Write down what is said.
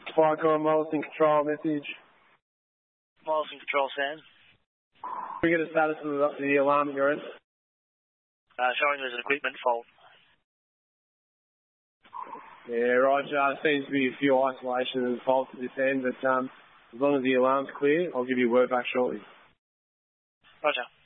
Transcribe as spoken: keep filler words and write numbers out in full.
Flycon, Molson Control message. Molson Control, Sam. We get a status of the, the alarm at your end? Uh, showing there's an equipment fault. Yeah, right, uh, there seems to be a few isolations and faults at this end, but um, as long as the alarm's clear, I'll give you word back shortly. Roger.